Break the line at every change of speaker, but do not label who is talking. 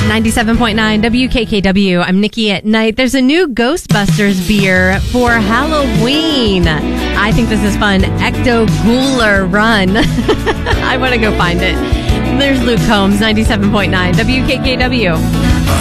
97.9 WKKW. I'm Nikki at Night. There's a new Ghostbusters beer for Halloween. I think this is fun. Ecto Cooler Run. I want to go find it. There's Luke Combs, 97.9 WKKW.